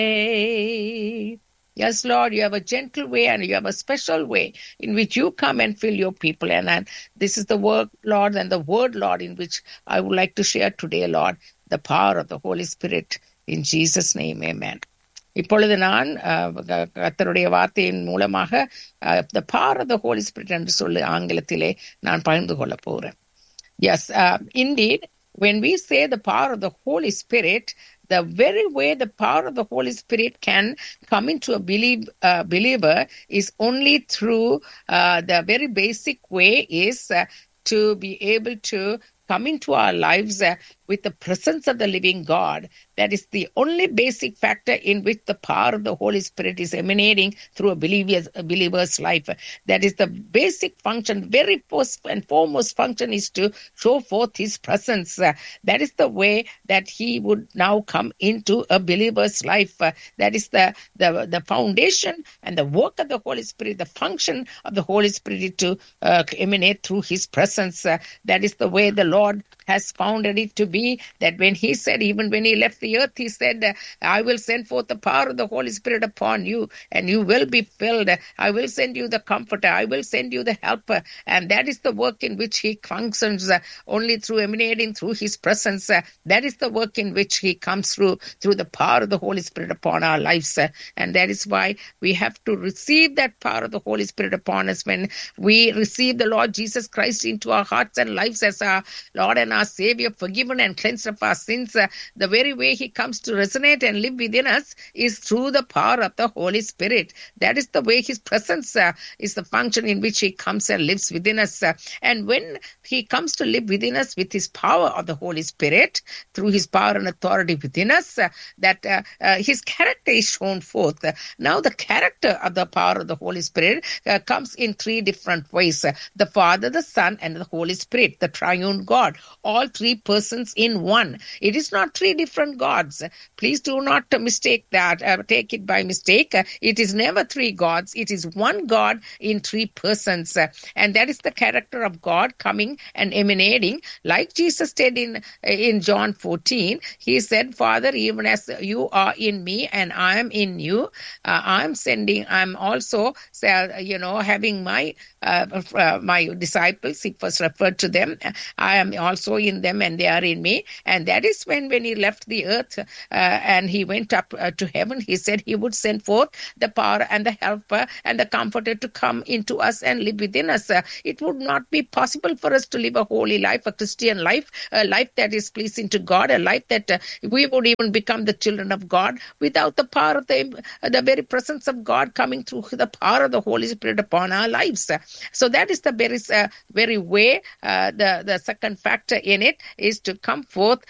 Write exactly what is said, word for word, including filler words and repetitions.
way. Yes, Lord, you have a gentle way and you have a special way in which you come and fill your people. And, and this is the work, Lord, and the word, Lord, in which I would like to share today, Lord, the power of the Holy Spirit. In Jesus' name, amen. இப்பொழுது நான் கர்த்தருடைய வார்த்தையின் மூலமாக the power of the Holy Spirit என்று சொல்லி ஆங்கிலத்திலே நான் பகிர்ந்து கொள்ள போகிறேன். Yes, uh, indeed, when we say the power of the Holy Spirit, the very way the power of the Holy Spirit can come into a believe, uh, believer is only through uh, the very basic way is uh, to be able to come into our lives uh, with the presence of the living God. That is the only basic factor in which the power of the Holy Spirit is emanating through a believer's, a believer's life. That is the basic function, very first and foremost function is to show forth his presence. Uh, that is the way that he would now come into a believer's life. Uh, that is the, the, the foundation and the work of the Holy Spirit, the function of the Holy Spirit to uh, emanate through his presence. Uh, that is the way the Lord has founded it to be, that when he said, even when he left the earth, he said, I will send forth the power of the Holy Spirit upon you, and you will be filled. I will send you the comforter. I will send you the helper. And that is the work in which he functions uh, only through emanating through his presence. Uh, that is the work in which he comes through, through the power of the Holy Spirit upon our lives. Uh, and that is why we have to receive that power of the Holy Spirit upon us when we receive the Lord Jesus Christ into our hearts and lives as our Lord and our Savior, forgiven and cleansed of our sins. Uh, the very way he comes to resonate and live within us is through the power of the Holy Spirit. That is the way his presence uh, is the function in which he comes and lives within us. Uh, and when he comes to live within us with his power of the Holy Spirit, through his power and authority within us, uh, that uh, uh, his character is shown forth. Uh, now the character of the power of the Holy Spirit uh, comes in three different ways. Uh, the Father, the Son, and the Holy Spirit, the triune God. All three persons in one. It is not three different gods. Please do not mistake that, uh, take it by mistake. Uh, it is never three gods. It is one God in three persons. Uh, and that is the character of God coming and emanating. Like Jesus said in, in John fourteen, he said, Father, even as you are in me and I am in you, uh, I'm sending, I'm also, uh, you know, having my, uh, uh, my disciples, he first referred to them. I am also in them and they are in me. And that is when, when he left the earth uh, and he went up uh, to heaven, he said he would send forth the power and the helper and the comforter to come into us and live within us. Uh, it would not be possible for us to live a holy life, a Christian life, a life that is pleasing to God, a life that uh, we would even become the children of God without the power of the, uh, the very presence of God coming through the power of the Holy Spirit upon our lives. Uh, so that is the very, uh, very way, uh, the, the second factor in it is to come forth